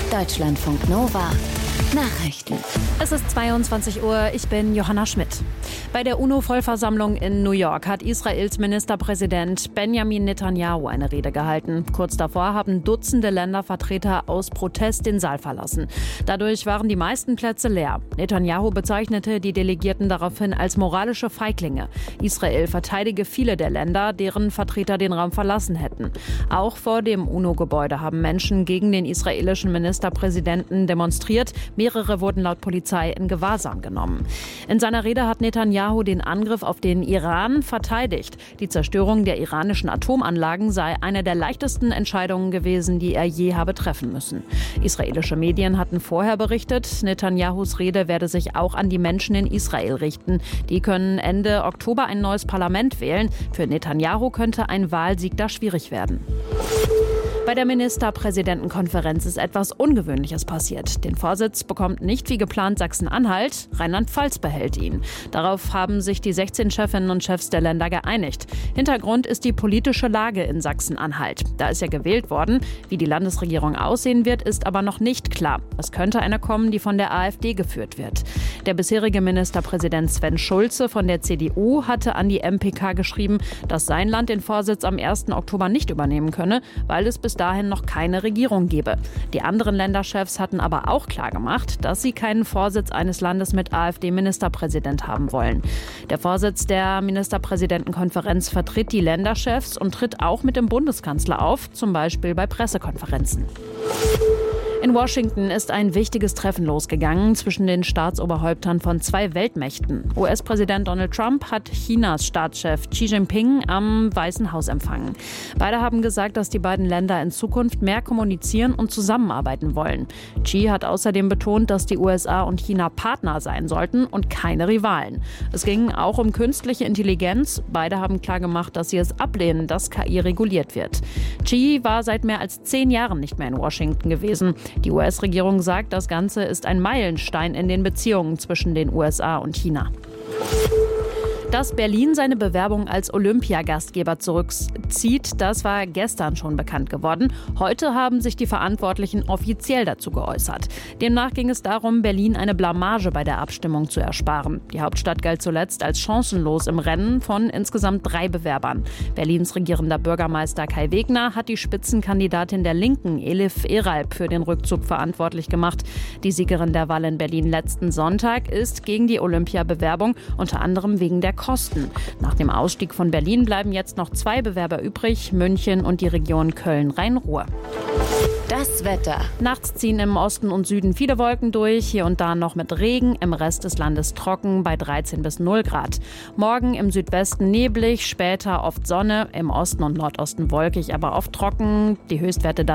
Deutschlandfunk Nova Nachrichten. Es ist 22 Uhr, ich bin Johanna Schmidt. Bei der UNO-Vollversammlung in New York hat Israels Ministerpräsident Benjamin Netanyahu eine Rede gehalten. Kurz davor haben Dutzende Ländervertreter aus Protest den Saal verlassen. Dadurch waren die meisten Plätze leer. Netanyahu bezeichnete die Delegierten daraufhin als moralische Feiglinge. Israel verteidige viele der Länder, deren Vertreter den Raum verlassen hätten. Auch vor dem UNO-Gebäude haben Menschen gegen den israelischen Ministerpräsidenten demonstriert. Mehrere wurden laut Polizei in Gewahrsam genommen. In seiner Rede hat Netanyahu den Angriff auf den Iran verteidigt. Die Zerstörung der iranischen Atomanlagen sei eine der leichtesten Entscheidungen gewesen, die er je habe treffen müssen. Israelische Medien hatten vorher berichtet, Netanyahus Rede werde sich auch an die Menschen in Israel richten. Die können Ende Oktober ein neues Parlament wählen. Für Netanyahu könnte ein Wahlsieg da schwierig werden. Bei der Ministerpräsidentenkonferenz ist etwas Ungewöhnliches passiert. Den Vorsitz bekommt nicht wie geplant Sachsen-Anhalt, Rheinland-Pfalz behält ihn. Darauf haben sich die 16 Chefinnen und Chefs der Länder geeinigt. Hintergrund ist die politische Lage in Sachsen-Anhalt. Da ist ja gewählt worden. Wie die Landesregierung aussehen wird, ist aber noch nicht klar. Es könnte eine kommen, die von der AfD geführt wird. Der bisherige Ministerpräsident Sven Schulze von der CDU hatte an die MPK geschrieben, dass sein Land den Vorsitz am 1. Oktober nicht übernehmen könne, weil es bis dahin noch keine Regierung gebe. Die anderen Länderchefs hatten aber auch klargemacht, dass sie keinen Vorsitz eines Landes mit AfD-Ministerpräsident haben wollen. Der Vorsitz der Ministerpräsidentenkonferenz vertritt die Länderchefs und tritt auch mit dem Bundeskanzler auf, zum Beispiel bei Pressekonferenzen. In Washington ist ein wichtiges Treffen losgegangen zwischen den Staatsoberhäuptern von zwei Weltmächten. US-Präsident Donald Trump hat Chinas Staatschef Xi Jinping am Weißen Haus empfangen. Beide haben gesagt, dass die beiden Länder in Zukunft mehr kommunizieren und zusammenarbeiten wollen. Xi hat außerdem betont, dass die USA und China Partner sein sollten und keine Rivalen. Es ging auch um künstliche Intelligenz. Beide haben klargemacht, dass sie es ablehnen, dass KI reguliert wird. Xi war seit mehr als 10 Jahren nicht mehr in Washington gewesen. Die US-Regierung sagt, das Ganze ist ein Meilenstein in den Beziehungen zwischen den USA und China. Dass Berlin seine Bewerbung als Olympiagastgeber zurückzieht, das war gestern schon bekannt geworden. Heute haben sich die Verantwortlichen offiziell dazu geäußert. Demnach ging es darum, Berlin eine Blamage bei der Abstimmung zu ersparen. Die Hauptstadt galt zuletzt als chancenlos im Rennen von insgesamt 3 Bewerbern. Berlins regierender Bürgermeister Kai Wegner hat die Spitzenkandidatin der Linken, Elif Eralp, für den Rückzug verantwortlich gemacht. Die Siegerin der Wahl in Berlin letzten Sonntag ist gegen die Olympiabewerbung, unter anderem wegen der Kosten. Nach dem Ausstieg von Berlin bleiben jetzt noch 2 Bewerber übrig, München und die Region Köln-Rhein-Ruhr. Das Wetter. Nachts ziehen im Osten und Süden viele Wolken durch, hier und da noch mit Regen, im Rest des Landes trocken bei 13 bis 0 Grad. Morgen im Südwesten neblig, später oft Sonne, im Osten und Nordosten wolkig, aber oft trocken. Die Höchstwerte dann